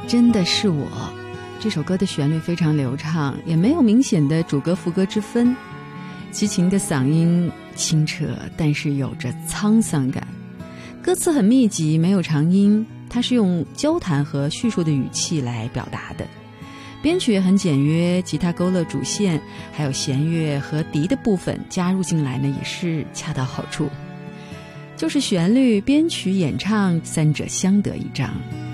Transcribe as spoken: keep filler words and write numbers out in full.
真的是我。这首歌的旋律非常流畅，也没有明显的主歌副歌之分。齐秦的嗓音清澈，但是有着沧桑感。歌词很密集，没有长音，它是用交谈和叙述的语气来表达的。编曲也很简约，吉他勾勒主线，还有弦乐和笛的部分加入进来呢，也是恰到好处。就是旋律、编曲、演唱三者相得益彰。